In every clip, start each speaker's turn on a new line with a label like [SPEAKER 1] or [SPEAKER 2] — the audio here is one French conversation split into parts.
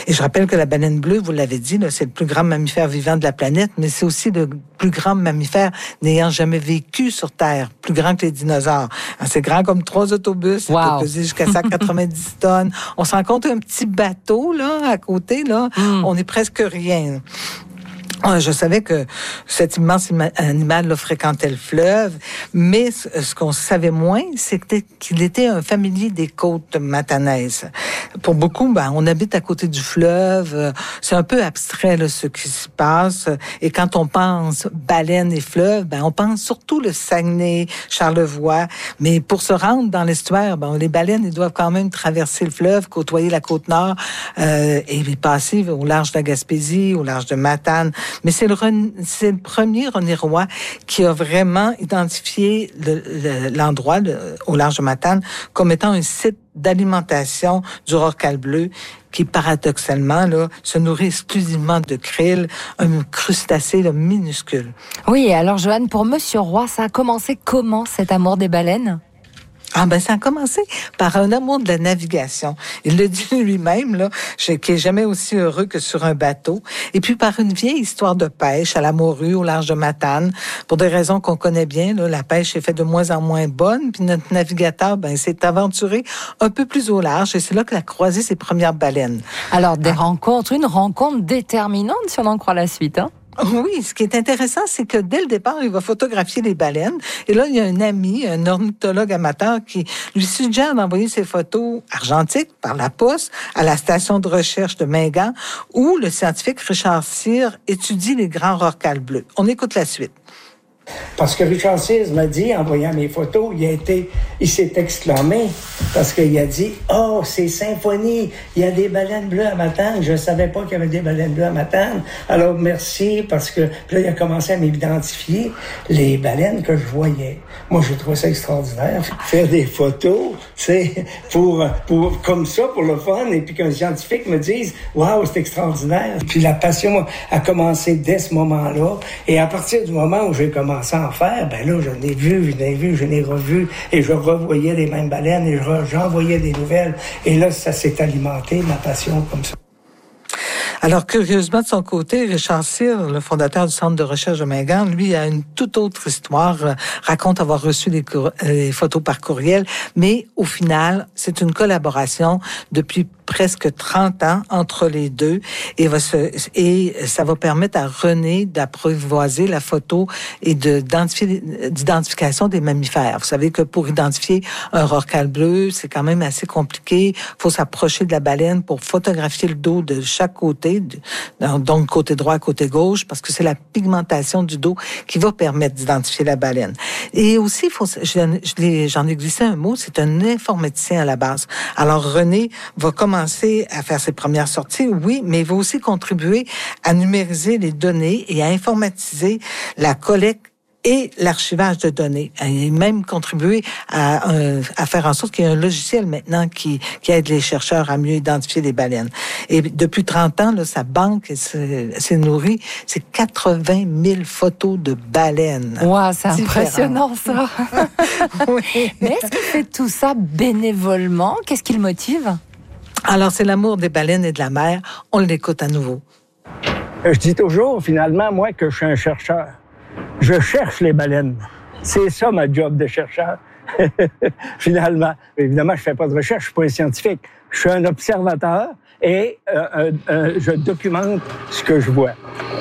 [SPEAKER 1] Et je rappelle que la baleine bleue, vous l'avez dit, là, c'est le plus grand mammifère vivant de la planète, mais c'est aussi le plus grand mammifère n'ayant jamais vécu sur Terre, plus grand que les dinosaures. C'est grand comme 3 autobus, ça peut peser jusqu'à 190 tonnes. On se rend compte un petit bateau là à côté, là, on est presque rien. Je savais que cet immense animal là, fréquentait le fleuve, mais ce qu'on savait moins, c'était qu'il était un familier des côtes matanaises. Pour beaucoup, on habite à côté du fleuve. C'est un peu abstrait là, ce qui se passe. Et quand on pense baleine et fleuve, on pense surtout le Saguenay, Charlevoix. Mais pour se rendre dans l'estuaire, les baleines, ils doivent quand même traverser le fleuve, côtoyer la côte nord et passer au large de la Gaspésie, au large de Matane. Mais c'est le premier René Roy qui a vraiment identifié l'endroit au large de Matane comme étant un site d'alimentation du rorqual bleu qui, paradoxalement, là, se nourrit exclusivement de krill, un crustacé là, minuscule.
[SPEAKER 2] Oui, alors Joanne, pour Monsieur Roy, ça a commencé comment cet amour des baleines?
[SPEAKER 1] Ça a commencé par un amour de la navigation. Il le dit lui-même, là, qui est jamais aussi heureux que sur un bateau. Et puis par une vieille histoire de pêche à la morue, au large de Matane. Pour des raisons qu'on connaît bien, là, la pêche est faite de moins en moins bonne. Puis notre navigateur, s'est aventuré un peu plus au large. Et c'est là qu'il a croisé ses premières baleines.
[SPEAKER 2] Alors, une rencontre déterminante, si on en croit la suite, hein?
[SPEAKER 1] Oui, ce qui est intéressant, c'est que dès le départ, il va photographier les baleines. Et là, il y a un ami, un ornithologue amateur, qui lui suggère d'envoyer ses photos argentiques par la poste à la station de recherche de Mingan, où le scientifique Richard Cyr étudie les grands rorquals bleus. On écoute la suite.
[SPEAKER 3] Parce que Richard Cyr m'a dit, en voyant mes photos, il s'est exclamé, parce qu'il a dit, « Oh, c'est symphonie, il y a des baleines bleues à Matane, je savais pas qu'il y avait des baleines bleues à Matane, alors merci, parce que... » Puis là, il a commencé à m'identifier les baleines que je voyais. Moi, j'ai trouvé ça extraordinaire, faire des photos, c'est pour comme ça, pour le fun, et puis qu'un scientifique me dise, « Wow, c'est extraordinaire. » Puis la passion a commencé dès ce moment-là, et à partir du moment où j'ai commencé à en faire, là, je l'ai vu, je l'ai revu, et je revoyais les mêmes baleines, et j'envoyais des nouvelles. Et là, ça s'est alimenté, ma passion, comme ça.
[SPEAKER 1] Alors, curieusement, de son côté, Richard Cyr, le fondateur du Centre de recherche de Mingan, lui, a une toute autre histoire, raconte avoir reçu les photos par courriel, mais au final, c'est une collaboration depuis presque 30 ans entre les deux et ça va permettre à René d'apprivoiser la photo et d'identification des mammifères. Vous savez que pour identifier un rorqual bleu, c'est quand même assez compliqué. Il faut s'approcher de la baleine pour photographier le dos de chaque côté, donc côté droit, côté gauche, parce que c'est la pigmentation du dos qui va permettre d'identifier la baleine. Et aussi, j'en ai glissé un mot, c'est un informaticien à la base. Alors René va commencer à faire ses premières sorties, oui, mais il va aussi contribuer à numériser les données et à informatiser la collecte et l'archivage de données. Il a même contribué à faire en sorte qu'il y ait un logiciel maintenant qui aide les chercheurs à mieux identifier les baleines. Et depuis 30 ans, là, sa banque s'est nourrie, c'est 80 000 photos de baleines.
[SPEAKER 2] Wow, c'est impressionnant ça.
[SPEAKER 1] Oui.
[SPEAKER 2] Mais est-ce qu'il fait tout ça bénévolement? Qu'est-ce qui le motive?
[SPEAKER 1] Alors, c'est l'amour des baleines et de la mer. On l'écoute à nouveau.
[SPEAKER 3] Je dis toujours, finalement, moi, que je suis un chercheur. Je cherche les baleines. C'est ça, ma job de chercheur. Finalement. Évidemment, je fais pas de recherche, je suis pas un scientifique. Je suis un observateur et je documente ce que je vois.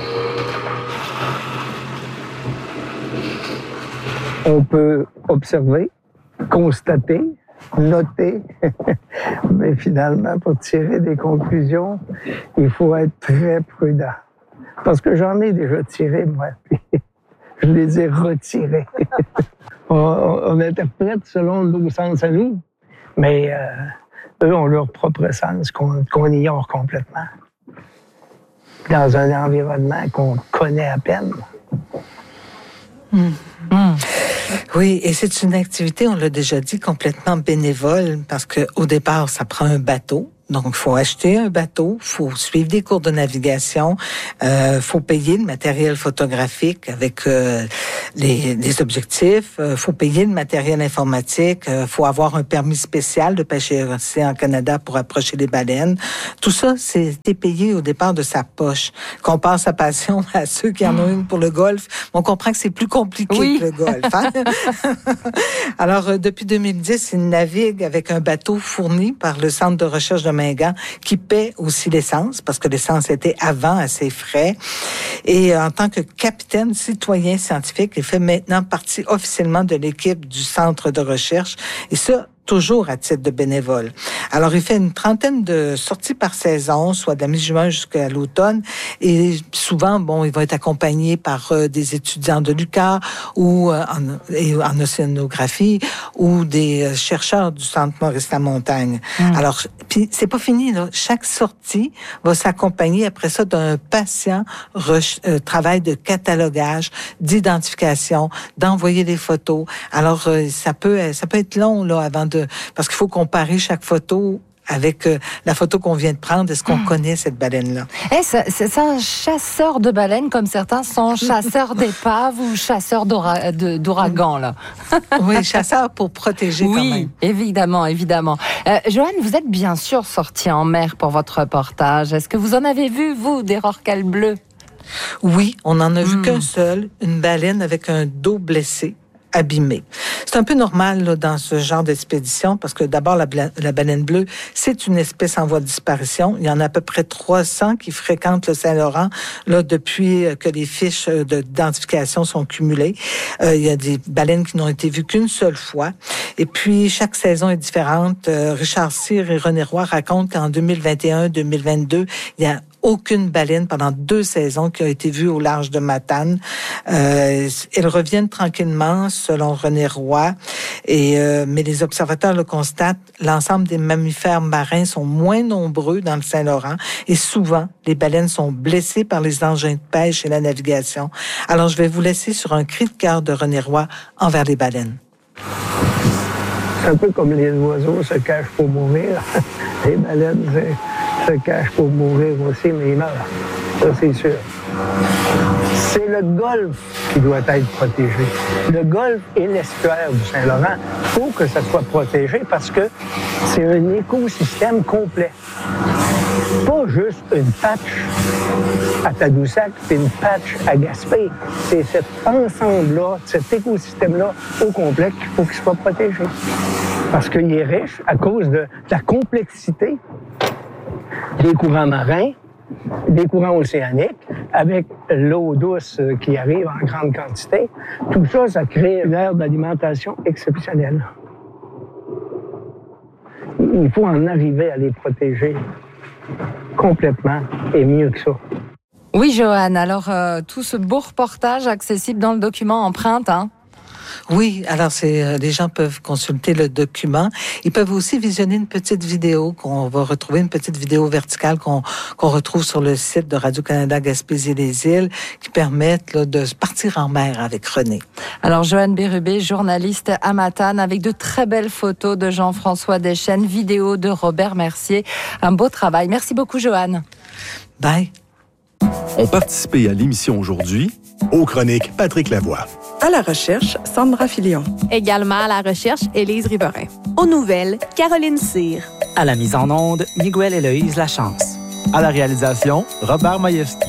[SPEAKER 3] On peut observer, constater, noter, mais finalement, pour tirer des conclusions, il faut être très prudent. Parce que j'en ai déjà tiré, moi, puis je les ai retirés. on interprète selon nos sens à nous, mais eux ont leur propre sens qu'on ignore complètement. Dans un environnement qu'on connaît à peine.
[SPEAKER 1] Oui, et c'est une activité, on l'a déjà dit, complètement bénévole, parce qu'au départ, ça prend un bateau Donc, il faut acheter un bateau, il faut suivre des cours de navigation, faut payer le matériel photographique avec les objectifs, faut payer le matériel informatique, faut avoir un permis spécial de pêcher en Canada pour approcher les baleines. Tout ça, c'est payé au départ de sa poche. Qu'on passe sa passion à ceux qui en ont une pour le golf, on comprend que c'est plus compliqué que le golf. Hein? Alors, depuis 2010, il navigue avec un bateau fourni par le Centre de recherche de Mingan qui paie aussi l'essence, parce que l'essence était avant à ses frais. Et en tant que capitaine citoyen scientifique, il fait maintenant partie officiellement de l'équipe du Centre de recherche. Et ça, toujours à titre de bénévole. Alors, il fait une trentaine de sorties par saison, soit de la mi-juin jusqu'à l'automne. Et souvent, il va être accompagné par des étudiants de l'UQAR ou en océanographie ou des chercheurs du Centre Maurice-Lamontagne. Alors, puis c'est pas fini, là. Chaque sortie va s'accompagner après ça d'un patient travail de catalogage, d'identification, d'envoyer des photos. Alors, ça peut être long, là, parce qu'il faut comparer chaque photo avec la photo qu'on vient de prendre. Est-ce qu'on connaît cette baleine-là?
[SPEAKER 2] C'est un chasseur de baleines, comme certains sont chasseurs d'épaves ou chasseurs d'ouragans, là.
[SPEAKER 1] Oui, chasseur pour protéger quand même.
[SPEAKER 2] Oui, évidemment. Joanne, vous êtes bien sûr sortie en mer pour votre reportage. Est-ce que vous en avez vu, vous, des rorquals bleus?
[SPEAKER 1] Oui, on n'en a vu qu'un seul, une baleine avec un dos blessé, abîmé. C'est un peu normal là, dans ce genre d'expédition parce que d'abord, la baleine bleue, c'est une espèce en voie de disparition. Il y en a à peu près 300 qui fréquentent le Saint-Laurent là, depuis que les fiches d'identification sont cumulées. Il y a des baleines qui n'ont été vues qu'une seule fois. Et puis, chaque saison est différente. Richard Cyr et René Roy racontent qu'en 2021-2022, il y a aucune baleine pendant 2 saisons qui a été vue au large de Matane. Elles reviennent tranquillement, selon René Roy. Mais les observateurs le constatent, l'ensemble des mammifères marins sont moins nombreux dans le Saint-Laurent et souvent, les baleines sont blessées par les engins de pêche et la navigation. Alors, je vais vous laisser sur un cri de cœur de René Roy envers les baleines.
[SPEAKER 3] C'est un peu comme les oiseaux se cachent pour mourir. Les baleines se cachent pour mourir aussi, mais ils meurent. Ça, c'est sûr. C'est le golfe qui doit être protégé. Le golfe et l'estuaire du Saint-Laurent, il faut que ça soit protégé parce que c'est un écosystème complet. Pas juste une patch à Tadoussac, c'est une patch à Gaspé. C'est cet ensemble-là, cet écosystème-là au complet qu'il faut qu'il soit protégé. Parce qu'il est riche à cause de la complexité des courants marins, des courants océaniques, avec l'eau douce qui arrive en grande quantité. Tout ça, ça crée une aire d'alimentation exceptionnelle. Il faut en arriver à les protéger complètement et mieux que ça.
[SPEAKER 2] Oui, Joanne. Alors, tout ce beau reportage accessible dans le document Empreinte, hein?
[SPEAKER 1] Oui, alors les gens peuvent consulter le document. Ils peuvent aussi visionner une petite vidéo qu'on va retrouver, une petite vidéo verticale qu'on retrouve sur le site de Radio-Canada Gaspésie-les-Îles qui permettent là, de partir en mer avec René.
[SPEAKER 2] Alors, Joanne Bérubé, journaliste à Matane, avec de très belles photos de Jean-François Deschênes, vidéo de Robert Mercier. Un beau travail. Merci beaucoup, Joanne.
[SPEAKER 1] Bye.
[SPEAKER 4] Ont participé à l'émission aujourd'hui, aux chroniques Patrick Lavoie.
[SPEAKER 5] À la recherche, Sandra Filion.
[SPEAKER 6] Également à la recherche, Élise Riverain. Aux nouvelles, Caroline Cyr.
[SPEAKER 7] À la mise en onde, Miguel Héloïse Lachance. À la réalisation, Robert Majewski.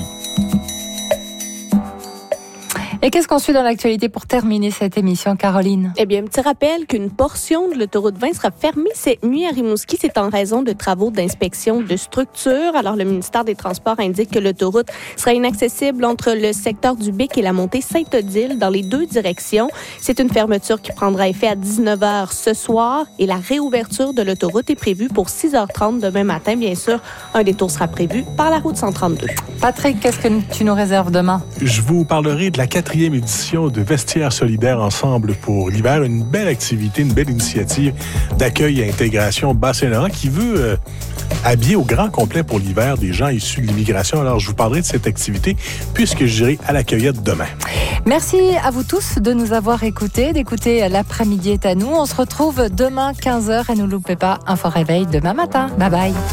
[SPEAKER 2] Et qu'est-ce qu'on suit dans l'actualité pour terminer cette émission, Caroline?
[SPEAKER 6] Eh bien, un petit rappel qu'une portion de l'autoroute 20 sera fermée cette nuit à Rimouski. C'est en raison de travaux d'inspection de structure. Alors, le ministère des Transports indique que l'autoroute sera inaccessible entre le secteur du Bic et la montée Sainte-Odile dans les 2 directions. C'est une fermeture qui prendra effet à 19h ce soir et la réouverture de l'autoroute est prévue pour 6h30 demain matin. Bien sûr, un détour sera prévu par la route 132.
[SPEAKER 2] Patrick, qu'est-ce que tu nous réserves demain?
[SPEAKER 8] Je vous parlerai de la 4e édition de Vestiaires solidaires ensemble pour l'hiver. Une belle activité, une belle initiative d'accueil et intégration Bas-Saint-Laurent qui veut habiller au grand complet pour l'hiver des gens issus de l'immigration. Alors, je vous parlerai de cette activité puisque j'irai à la cueillette demain.
[SPEAKER 2] Merci à vous tous de nous avoir écoutés, d'écouter L'après-midi est à nous. On se retrouve demain 15h et ne loupez pas Info Réveil demain matin. Bye bye.